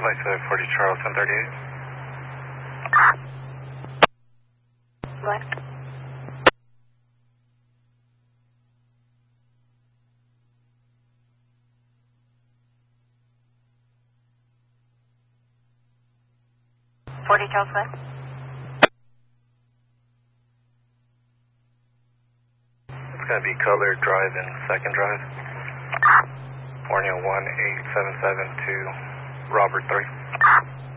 Flight 40 Charles 1038. What? Forty Charles what? It's going to be Cutler Drive and Second Drive. Borneo 1877 to Robert 3.